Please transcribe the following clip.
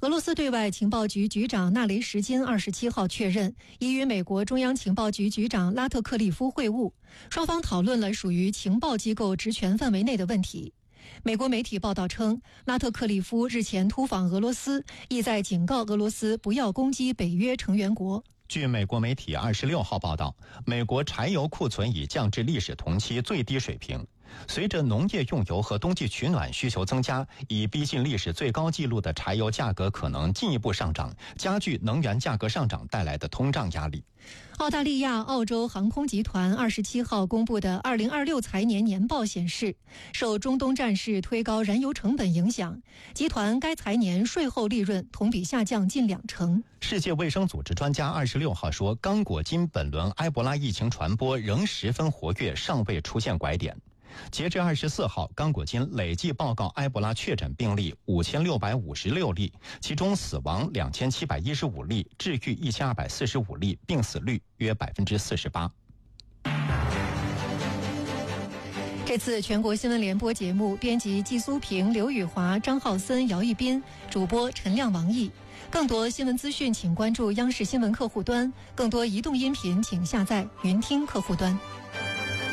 俄罗斯对外情报局局长纳雷什金27号确认，已与美国中央情报局局长拉特克利夫会晤，双方讨论了属于情报机构职权范围内的问题。美国媒体报道称，拉特克利夫日前突访俄罗斯，意在警告俄罗斯不要攻击北约成员国。 据美国媒体26号报道，美国柴油库存已降至历史同期最低水平。随着农业用油和冬季取暖需求增加，已逼近历史最高纪录的柴油价格可能进一步上涨，加剧能源价格上涨带来的通胀压力。 澳大利亚澳洲航空集团27号公布的2026财年年报显示，受中东战事推高燃油成本影响，集团该财年税后利润同比下降近20%。 世界卫生组织专家26号说，刚果金本轮埃博拉疫情传播仍十分活跃，尚未出现拐点。截至24号，刚果金累计报告埃博拉确诊病例5656例，其中死亡2715例，治愈1245例，病死率约48%。 这次全国新闻联播节目，编辑季苏平、刘宇华、张浩森、姚一斌，主播陈亮、王毅。更多新闻资讯，请关注央视新闻客户端；更多移动音频，请下载云听客户端。